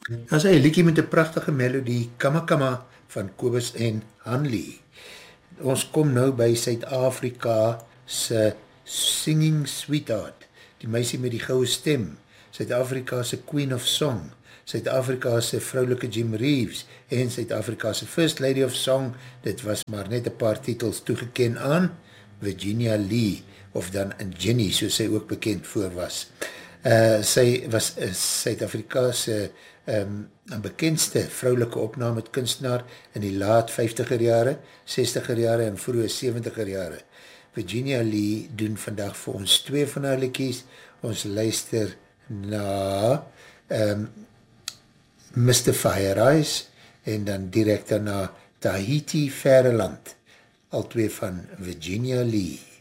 As hy liekie met een prachtige melodie, Kama Kama van Kobus en Hanley. Ons kom nou by Suid-Afrika se Singing Sweetheart, die meisie met die gouwe stem, Suid-Afrika se Queen of Song, Suid-Afrika se vrouwelike Jim Reeves en Suid-Afrika se First Lady of Song, dit was maar net een paar titels toegeken aan Virginia Lee, of dan Jenny, soos sy ook bekend voor was. Sy was Suid-Afrika se bekendste vrouwelike opname kunstenaar in die laat 50er jare, 60er jare en vroege 70er jare. Virginia Lee doen vandag vir ons twee van haar liedjies. Ons luister na Mr. Fire Eyes en dan direct daarna Tahiti Verre Land, al twee van Virginia Lee.